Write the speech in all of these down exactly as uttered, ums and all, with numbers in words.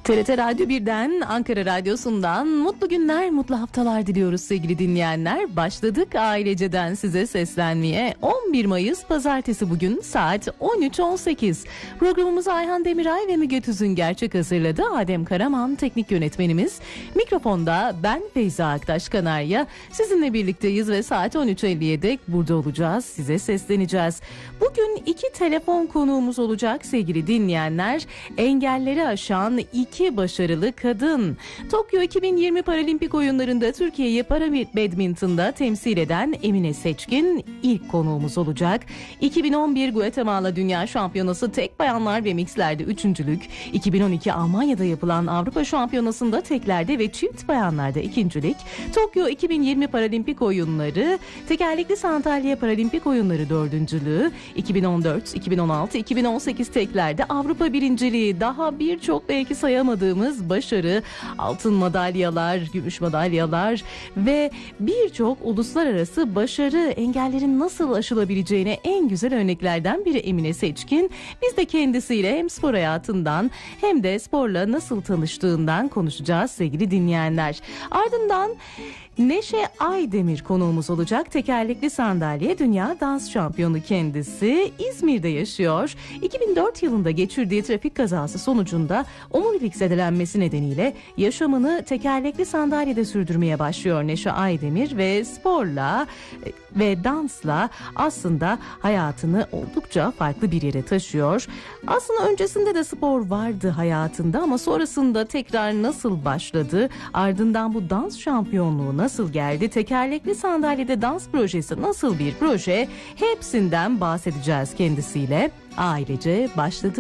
T R T Radyo birden, Ankara Radyosu'ndan mutlu günler, mutlu haftalar diliyoruz sevgili dinleyenler. Başladık aileceden size seslenmeye. on bir Mayıs Pazartesi bugün saat on üç on sekiz. Programımızı Ayhan Demiray ve Müge Tüzün gerçek hazırladı. Adem Karaman teknik yönetmenimiz. Mikrofonda ben Feyza Aktaş Kanarya. Sizinle birlikteyiz ve saat on üç elliye dek burada olacağız. Size sesleneceğiz. Bugün iki telefon konuğumuz olacak sevgili dinleyenler. Engelleri aşan iki İki başarılı kadın. Tokyo iki bin yirmi Paralimpik Oyunları'nda Türkiye'yi para badminton'da temsil eden Emine Seçkin ilk konuğumuz olacak. iki bin on bir Guatemala Dünya Şampiyonası tek bayanlar ve mixlerde üçüncülük, iki bin on iki Almanya'da yapılan Avrupa Şampiyonası'nda teklerde ve çift bayanlarda ikincilik, Tokyo iki bin yirmi Paralimpik Oyunları, tekerlekli sandalye Paralimpik Oyunları dördüncülüğü, iki bin on dört, iki bin on altı, iki bin on sekiz teklerde Avrupa birinciliği, daha birçok belki sayamadığımız başarı, altın madalyalar, gümüş madalyalar ve birçok uluslararası başarı, engellerin nasıl aşılabileceğine en güzel örneklerden biri Emine Seçkin. Biz de kendisiyle hem spor hayatından hem de sporla nasıl tanıştığından konuşacağız sevgili dinleyenler. Ardından Neşe Aydemir konuğumuz olacak. Tekerlekli sandalye dünya dans şampiyonu kendisi. İzmir'de yaşıyor. iki bin dört yılında geçirdiği trafik kazası sonucunda omurilik zedelenmesi nedeniyle yaşamını tekerlekli sandalyede sürdürmeye başlıyor Neşe Aydemir ve sporla ve dansla aslında hayatını oldukça farklı bir yere taşıyor. Aslında öncesinde de spor vardı hayatında ama sonrasında tekrar nasıl başladı? Ardından bu dans şampiyonluğu nasıl geldi? Tekerlekli sandalyede dans projesi nasıl bir proje? Hepsinden bahsedeceğiz kendisiyle. Ailece başladı.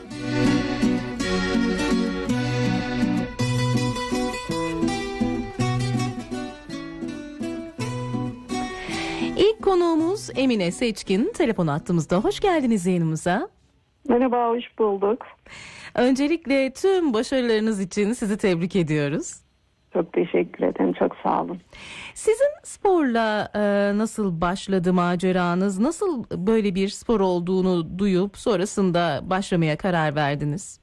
İlk konuğumuz Emine Seçkin. Telefon hattımızda. Hoş geldiniz yayınımıza. Merhaba, hoş bulduk. Öncelikle tüm başarılarınız için sizi tebrik ediyoruz. Çok teşekkür ederim, çok sağ olun. Sizin sporla e, nasıl başladı maceranız? Nasıl böyle bir spor olduğunu duyup sonrasında başlamaya karar verdiniz?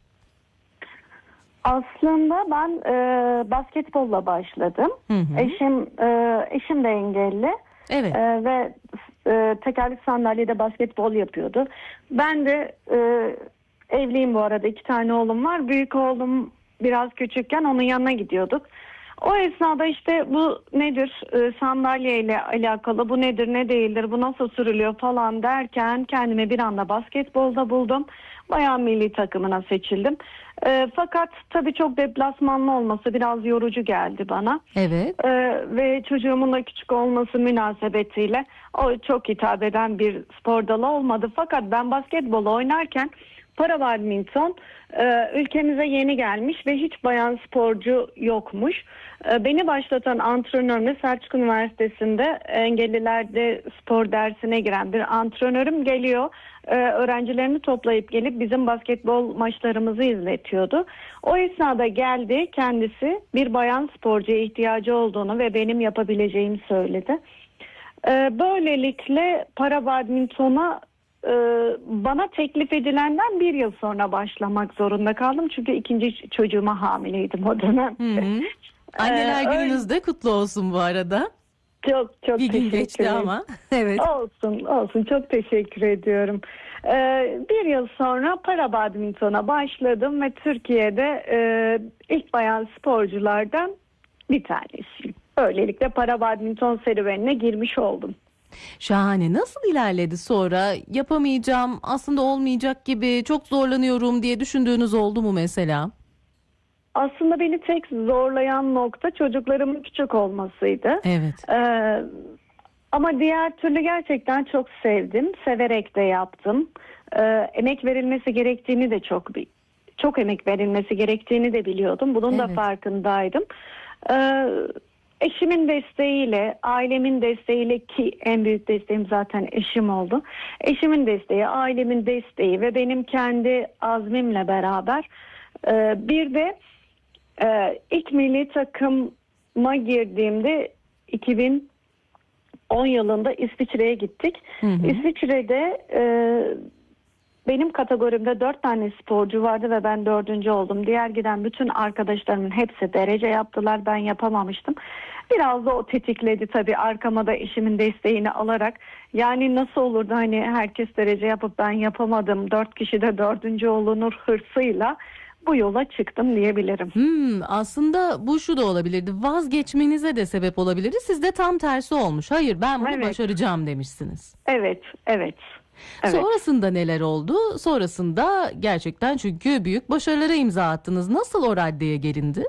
Aslında ben e, basketbolla başladım. Hı hı. Eşim e, eşim de engelli. Evet. E, ve e, tekerlek sandalyede basketbol yapıyordu. Ben de e, evliyim bu arada. İki tane oğlum var. Büyük oğlum biraz küçükken onun yanına gidiyorduk. O esnada işte bu nedir, e, sandalyeyle alakalı, bu nedir ne değildir, bu nasıl sürülüyor falan derken kendimi bir anda basketbolda buldum. Bayan milli takımına seçildim. E, fakat tabii çok deplasmanlı olması biraz yorucu geldi bana. Evet. E, ve çocuğumun da küçük olması münasebetiyle o çok hitap eden bir spor dalı olmadı. Fakat ben basketbol oynarken para badminton e, ülkemize yeni gelmiş ve hiç bayan sporcu yokmuş. E, beni başlatan antrenörüm Selçuk Üniversitesi'nde engellilerde spor dersine giren bir antrenörüm geliyor. E, öğrencilerini toplayıp gelip bizim basketbol maçlarımızı izletiyordu. O esnada geldi kendisi, bir bayan sporcuya ihtiyacı olduğunu ve benim yapabileceğimi söyledi. E, böylelikle para badmintona bana teklif edilenden bir yıl sonra başlamak zorunda kaldım. Çünkü ikinci çocuğuma hamileydim o dönem. Hı hı. Anneler ee, gününüz de kutlu olsun bu arada. Çok çok bir teşekkür gün geçti ederim. ama. Evet. Olsun olsun, çok teşekkür ediyorum. Ee, bir yıl sonra para badmintona başladım ve Türkiye'de e, ilk bayan sporculardan bir tanesiyim. Böylelikle para badminton serüvenine girmiş oldum. Şahane. Nasıl ilerledi sonra? Yapamayacağım, aslında olmayacak gibi, çok zorlanıyorum diye düşündüğünüz oldu mu mesela? Aslında beni tek zorlayan nokta çocuklarımın küçük olmasıydı. Evet. Ee, ama diğer türlü gerçekten çok sevdim. Severek de yaptım. Ee, emek verilmesi gerektiğini de çok çok emek verilmesi gerektiğini de biliyordum. Bunun evet. da farkındaydım. Ee, Eşimin desteğiyle, ailemin desteğiyle, ki en büyük desteğim zaten eşim oldu. Eşimin desteği, ailemin desteği ve benim kendi azmimle beraber e, bir de e, ilk milli takıma girdiğimde iki bin on yılında İsviçre'ye gittik. Hı hı. İsviçre'de e, benim kategorimde dört tane sporcu vardı ve ben dördüncü oldum. Diğer giden bütün arkadaşlarımın hepsi derece yaptılar. Ben yapamamıştım. Biraz da o tetikledi tabii, arkama da eşimin desteğini alarak. Yani nasıl olurdu hani herkes derece yapıp ben yapamadım, dört kişi de dördüncü olunur hırsıyla bu yola çıktım diyebilirim. Hmm, aslında bu şu da olabilirdi. Vazgeçmenize de sebep olabilirdi. Sizde tam tersi olmuş. Hayır, ben bunu Evet. başaracağım demişsiniz. Evet, evet. Evet. Sonrasında neler oldu? Sonrasında gerçekten çünkü büyük başarılara imza attınız. Nasıl o raddeye gelindi?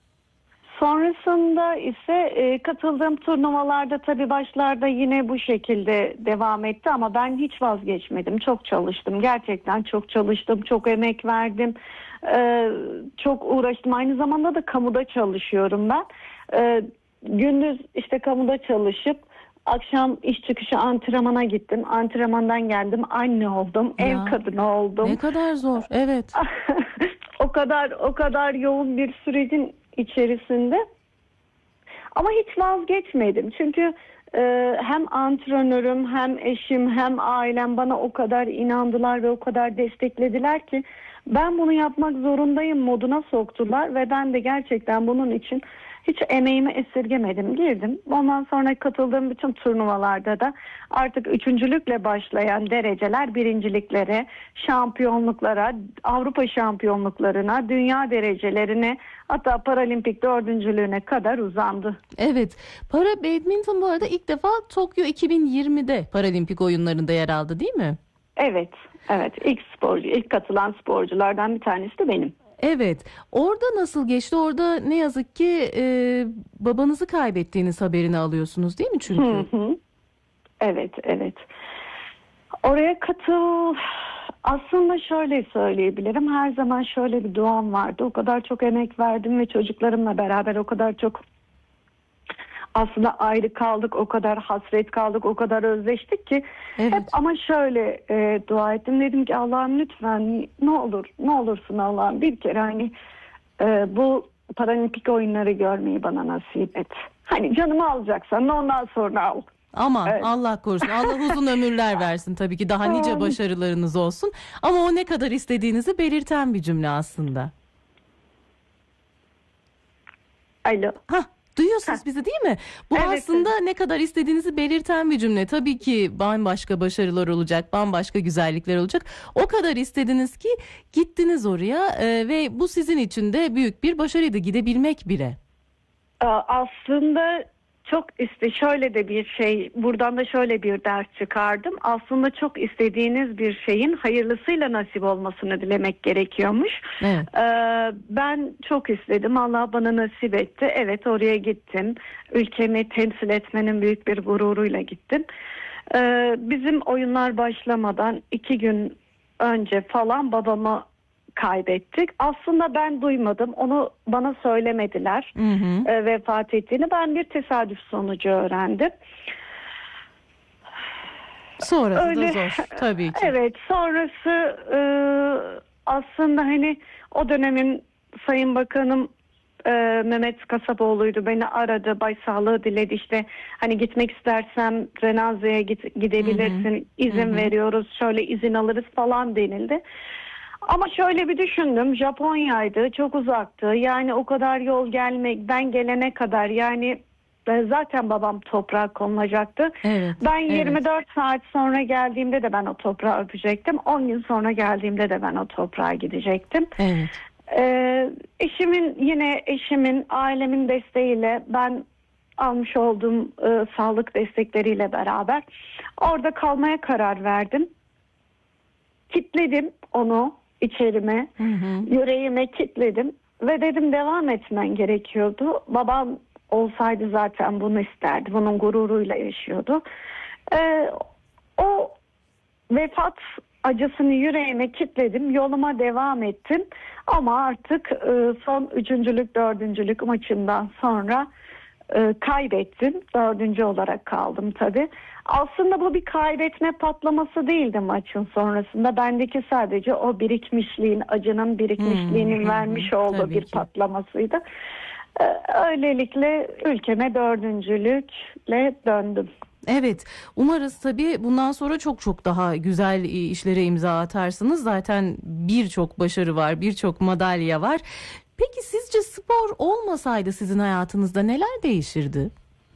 Sonrasında ise e, katıldığım turnuvalarda tabii başlarda yine bu şekilde devam etti ama ben hiç vazgeçmedim. Çok çalıştım. Gerçekten çok çalıştım. Çok emek verdim. E, çok uğraştım. Aynı zamanda da kamuda çalışıyorum ben. E, gündüz işte kamuda çalışıp akşam iş çıkışı antrenmana gittim. Antrenmandan geldim. Anne oldum. Ya, ev kadını oldum. Ne kadar zor. Evet. o kadar o kadar yoğun bir sürecin içerisinde ama hiç vazgeçmedim çünkü e, hem antrenörüm hem eşim hem ailem bana o kadar inandılar ve o kadar desteklediler ki ben bunu yapmak zorundayım moduna soktular ve ben de gerçekten bunun için hiç emeğimi esirgemedim, girdim. Ondan sonra katıldığım bütün turnuvalarda da artık üçüncülükle başlayan dereceler birinciliklere, şampiyonluklara, Avrupa şampiyonluklarına, dünya derecelerine, hatta paralimpik dördüncülüğüne kadar uzandı. Evet. Para badminton bu arada ilk defa Tokyo iki bin yirmide Paralimpik oyunlarında yer aldı, değil mi? Evet, evet. İlk sporcu, ilk katılan sporculardan bir tanesi de benim. Evet. Orada nasıl geçti? Orada ne yazık ki e, babanızı kaybettiğiniz haberini alıyorsunuz, değil mi çünkü? Hı hı. Evet, evet. Oraya katıl... Aslında şöyle söyleyebilirim. Her zaman şöyle bir duam vardı. O kadar çok emek verdim ve çocuklarımla beraber o kadar çok aslında ayrı kaldık, o kadar hasret kaldık, o kadar özleştik ki Evet. hep ama şöyle e, dua ettim. Dedim ki Allah'ım lütfen ne olur, ne olursun Allah'ım bir kere hani e, bu paralimpik oyunları görmeyi bana nasip et. Hani canımı alacaksan ondan sonra al. Aman Evet. Allah korusun. Allah uzun ömürler versin tabii ki. Daha nice Amin. başarılarınız olsun. Ama o ne kadar istediğinizi belirten bir cümle aslında. Alo. Hah, duyuyorsunuz bizi değil mi? Bu Evet, aslında ne kadar istediğinizi belirten bir cümle. Tabii ki bambaşka başarılar olacak, bambaşka güzellikler olacak. O kadar istediniz ki gittiniz oraya e, ve bu sizin için de büyük bir başarıydı, gidebilmek bile. Ee, Aslında çok iste şöyle de bir şey, buradan da şöyle bir ders çıkardım. Aslında çok istediğiniz bir şeyin hayırlısıyla nasip olmasını dilemek gerekiyormuş. Evet. Ee, ben çok istedim. Allah bana nasip etti. Evet, oraya gittim. Ülkemi temsil etmenin büyük bir gururuyla gittim. Ee, bizim oyunlar başlamadan iki gün önce falan babamı kaybettik. Aslında ben duymadım. Onu bana söylemediler. Hı hı. E, vefat ettiğini. Ben bir tesadüf sonucu öğrendim. Sonrası Öyle. da zor tabii ki. Evet, sonrası e, aslında hani o dönemin Sayın Bakanım e, Mehmet Kasapoğlu'ydu. Beni aradı, başsağlığı diledi. İşte hani gitmek istersem Renaze'ye git, gidebilirsin. Hı hı. İzin Hı hı. veriyoruz. Şöyle izin alırız falan denildi. Ama şöyle bir düşündüm, Japonya'ydı, çok uzaktı. Yani o kadar yol gelmek, ben gelene kadar yani zaten babam toprağa konulacaktı. Evet, Ben evet. yirmi dört saat sonra geldiğimde de ben o toprağı öpecektim. on gün sonra geldiğimde de ben o toprağa gidecektim. Evet. Ee, eşimin yine eşimin, ailemin desteğiyle ben almış olduğum e, sağlık destekleriyle beraber orada kalmaya karar verdim. Kitledim onu içerime, Hı hı. yüreğime kitledim ve dedim devam etmen gerekiyordu. Babam olsaydı zaten bunu isterdi, bunun gururuyla yaşıyordu. Ee, o vefat acısını yüreğime kitledim, yoluma devam ettim. Ama artık e, son üçüncülük, dördüncülük maçından sonra e, kaybettim. Dördüncü olarak kaldım tabii. Aslında bu bir kaybetme patlaması değildi maçın sonrasında. Bendeki sadece o birikmişliğin, acının birikmişliğinin Hmm, vermiş hmm, olduğu tabii bir ki. patlamasıydı. Ee, öylelikle ülkeme dördüncülükle döndüm. Evet, umarız tabii bundan sonra çok çok daha güzel işlere imza atarsınız. Zaten birçok başarı var, birçok madalya var. Peki sizce spor olmasaydı sizin hayatınızda neler değişirdi?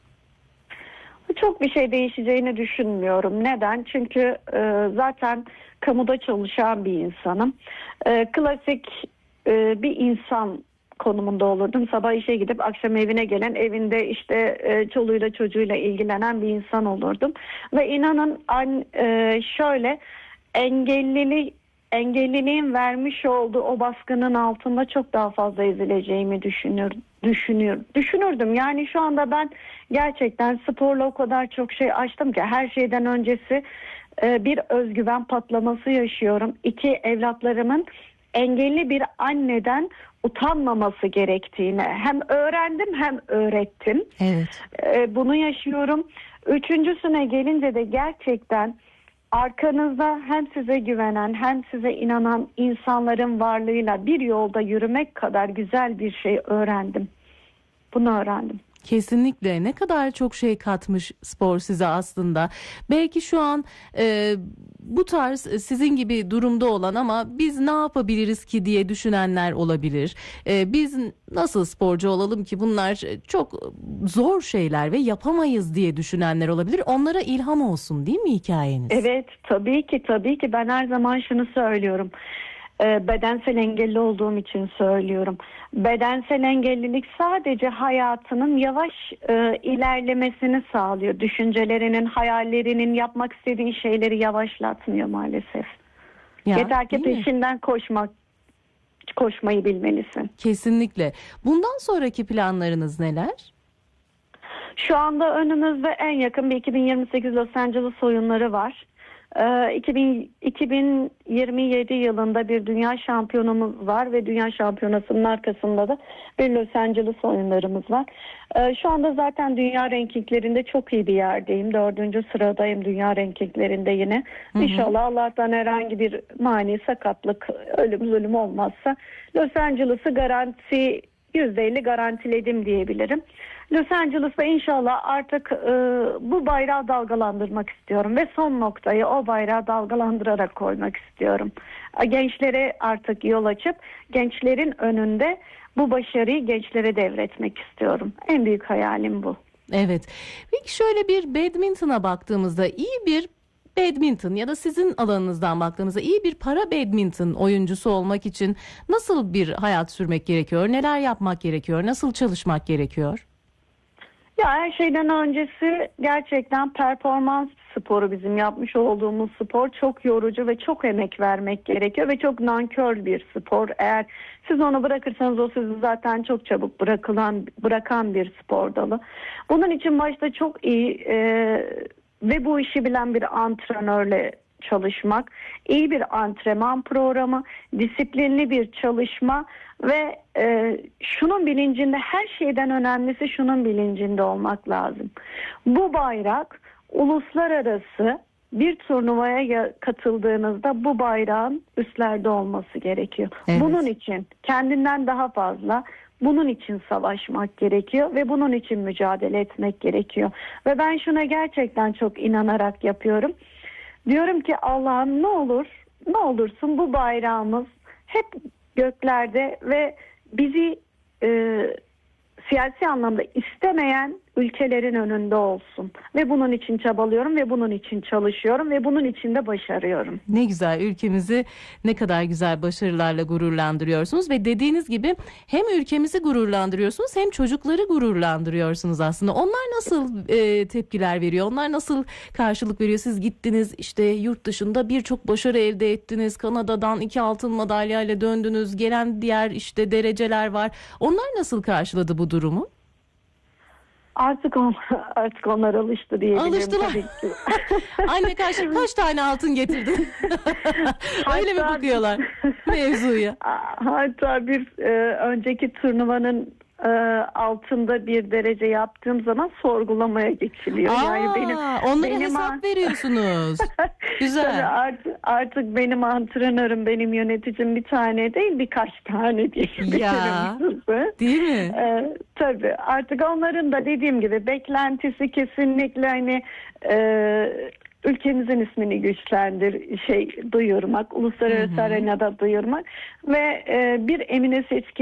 Çok bir şey değişeceğini düşünmüyorum. Neden? Çünkü e, zaten kamuda çalışan bir insanım. E, klasik e, bir insan konumunda olurdum. Sabah işe gidip akşam evine gelen, evinde işte e, çoluğuyla çocuğuyla ilgilenen bir insan olurdum. Ve inanın an, e, şöyle engellili engelliliğin vermiş olduğu o baskının altında çok daha fazla ezileceğimi düşünür, düşünür, düşünürdüm. Yani şu anda ben gerçekten sporla o kadar çok şey açtım ki her şeyden öncesi e, bir özgüven patlaması yaşıyorum. İki, evlatlarımın engelli bir anneden utanmaması gerektiğini hem öğrendim hem öğrettim. Evet. E, bunu yaşıyorum. Üçüncüsüne gelince de gerçekten arkanızda hem size güvenen hem size inanan insanların varlığıyla bir yolda yürümek kadar güzel bir şey öğrendim. Bunu öğrendim. Kesinlikle, ne kadar çok şey katmış spor size aslında. Belki şu an e, bu tarz sizin gibi durumda olan ama biz ne yapabiliriz ki diye düşünenler olabilir. E, biz nasıl sporcu olalım ki, bunlar çok zor şeyler ve yapamayız diye düşünenler olabilir. Onlara ilham olsun değil mi hikayeniz? Evet, tabii ki tabii ki ben her zaman şunu söylüyorum. Bedensel engelli olduğum için söylüyorum. Bedensel engellilik sadece hayatının yavaş e, ilerlemesini sağlıyor. Düşüncelerinin, hayallerinin, yapmak istediği şeyleri yavaşlatmıyor maalesef. Ya, yeter ki peşinden koşmak, koşmayı bilmelisin. Kesinlikle. Bundan sonraki planlarınız neler? Şu anda önümüzde en yakın bir iki bin yirmi sekiz Los Angeles oyunları var. iki bin yirmi yedi yılında bir dünya şampiyonumuz var ve dünya şampiyonasının arkasında da bir Los Angeles oyunlarımız var. Şu anda zaten dünya rankinglerinde çok iyi bir yerdeyim. Dördüncü sıradayım dünya rankinglerinde yine. Hı hı. İnşallah Allah'tan herhangi bir mani, sakatlık, ölüm zulüm olmazsa Los Angeles'ı garanti yüzde elli garantiledim diyebilirim. Los Angeles'ta inşallah artık e, bu bayrağı dalgalandırmak istiyorum ve son noktayı o bayrağı dalgalandırarak koymak istiyorum. Gençlere artık yol açıp gençlerin önünde bu başarıyı gençlere devretmek istiyorum. En büyük hayalim bu. Evet. Peki şöyle bir badminton'a baktığımızda iyi bir badminton ya da sizin alanınızdan baktığımızda iyi bir para badminton oyuncusu olmak için nasıl bir hayat sürmek gerekiyor? Neler yapmak gerekiyor? Nasıl çalışmak gerekiyor? Ya her şeyden öncesi gerçekten performans sporu, bizim yapmış olduğumuz spor çok yorucu ve çok emek vermek gerekiyor ve çok nankör bir spor. Eğer siz onu bırakırsanız o sizi zaten çok çabuk bırakılan bırakan bir spor dalı. Bunun için başta çok iyi e, ve bu işi bilen bir antrenörle çalışmak, iyi bir antrenman programı, disiplinli bir çalışma ve e, şunun bilincinde, her şeyden önemlisi şunun bilincinde olmak lazım. Bu bayrak uluslararası bir turnuvaya katıldığınızda bu bayrağın üstlerde olması gerekiyor. Evet. Bunun için kendinden daha fazla, bunun için savaşmak gerekiyor ve bunun için mücadele etmek gerekiyor. Ve ben şuna gerçekten çok inanarak yapıyorum. Diyorum ki Allah'ım ne olur, ne olursun bu bayrağımız hep göklerde ve bizi e, siyasi anlamda istemeyen ülkelerin önünde olsun. Ve bunun için çabalıyorum ve bunun için çalışıyorum ve bunun için de başarıyorum. Ne güzel, ülkemizi ne kadar güzel başarılarla gururlandırıyorsunuz ve dediğiniz gibi hem ülkemizi gururlandırıyorsunuz hem çocukları gururlandırıyorsunuz aslında. Onlar nasıl e, tepkiler veriyor? Onlar nasıl karşılık veriyor? Siz gittiniz işte yurt dışında birçok başarı elde ettiniz. Kanada'dan iki altın madalyayla döndünüz. Gelen diğer işte dereceler var. Onlar nasıl karşıladı bu durumu? Artık on, artık onlar alıştı diyebilirim. Alıştılar. Tabii ki. Anne kaç, kaç tane altın getirdin? Öyle mi bakıyorlar mevzuya? Hatta bir e, önceki turnuvanın e, altında bir derece yaptığım zaman sorgulamaya geçiliyor. Aa, yani benim onlara benim hesap veriyorsunuz. Tabii Güzel. artık, artık benim antrenörüm, benim yöneticim bir tane değil birkaç tane diyebilirim Ya, size. değil mi? Ee, tabii artık onların da dediğim gibi beklentisi kesinlikle hani e, ülkemizin ismini güçlendir, şey duyurmak, uluslararası Hı hı. arenada duyurmak ve e, bir Emine Seçkin